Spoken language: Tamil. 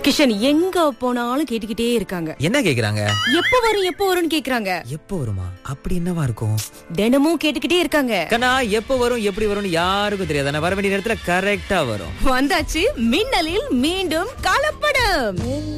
கிஷன் எங்க போனாலும் கேட்டுக்கிட்டே இருக்காங்க. என்ன கேக்குறாங்க? எப்ப வரும் எப்ப வரும்னு கேக்குறாங்க. எப்போ வருமா? அப்படி என்னவா இருக்கும்? தினமும் கேட்டுக்கிட்டே இருக்காங்க. கண்ணா, எப்போ வரும் எப்படி வரும்னு யாருக்கும் தெரியாது. ஆனா வர வேண்டிய நேரத்துல கரெக்டா வரும். வந்தாச்சு மின்னலில் மீண்டும் கலப்படம்.